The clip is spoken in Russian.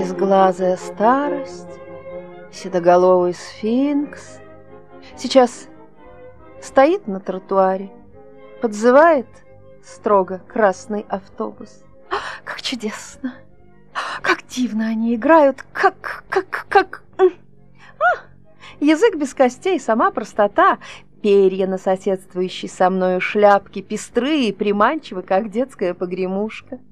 Безглазая старость, седоголовый сфинкс сейчас стоит на тротуаре, подзывает строго красный автобус. Как чудесно! Как дивно они играют! Язык без костей, сама простота, перья на соседствующей со мною шляпке пестрые и приманчивы, как детская погремушка.